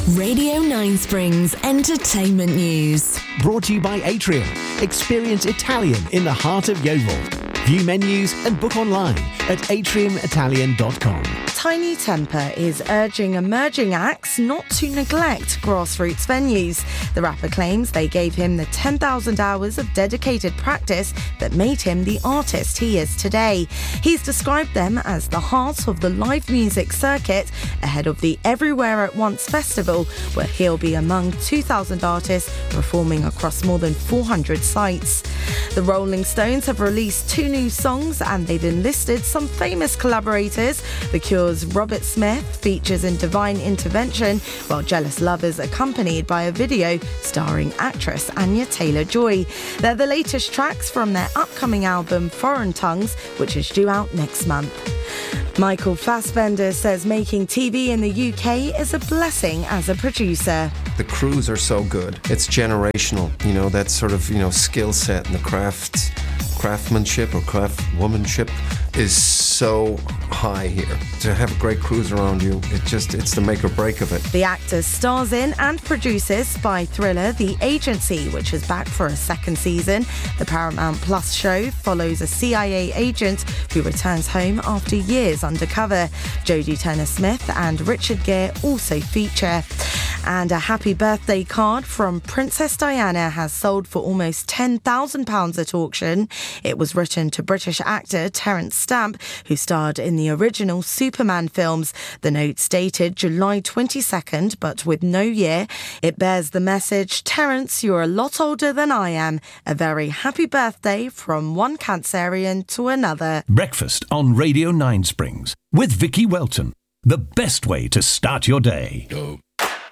Radio 9 Springs Entertainment News. Brought to you by Atrium. Experience Italian in the heart of Yeovil. View menus and book online at atriumitalian.com. Tiny Temper is urging emerging acts not to neglect grassroots venues. The rapper claims they gave him the 10,000 hours of dedicated practice that made him the artist he is today. He's described them as the heart of the live music circuit ahead of the Everywhere at Once festival, where he'll be among 2,000 artists performing across more than 400 sites. The Rolling Stones have released 2 new songs and they've enlisted some famous collaborators. The Cure's Robert Smith features in Divine Intervention, while Jealous Love is accompanied by a video starring actress Anya Taylor-Joy. They're the latest tracks from their upcoming album Foreign Tongues, which is due out next month. Michael Fassbender says making TV in the UK is a blessing as a producer. The crews are so good. It's generational, that sort of, skill set and the craftsmanship or craftwomanship is so high here. To have great crews around you, it's the make or break of it. The actor stars in and produces spy thriller The Agency, which is back for a second season. The Paramount Plus show follows a CIA agent who returns home after years undercover. Jodie Turner-Smith and Richard Gere also feature. And a happy birthday card from Princess Diana has sold for almost £10,000 at auction. It was written to British actor Terence Stamp, who starred in the original Superman films. The note's dated July 22nd, but with no year. It bears the message, "Terence, you're a lot older than I am. A very happy birthday from one Cancerian to another." Breakfast on Radio 9 Springs with Vicky Welton. The best way to start your day.